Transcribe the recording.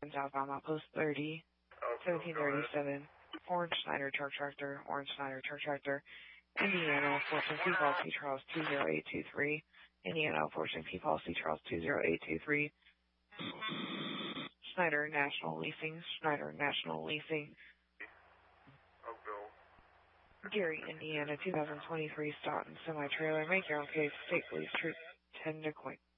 Southbound Outpost 30, 1737, Orange Snyder Truck Tractor, Orange Snyder Truck Tractor, Indiana, Fortune P. Paul C. Charles 20823, Indiana, Fortune P. Paul C. Charles 20823, Snyder National Leasing, Snyder National Leasing, Gary, Indiana, 2023 Staunton Semi-Trailer. Make your own case, State Police Troop 10 to Queen.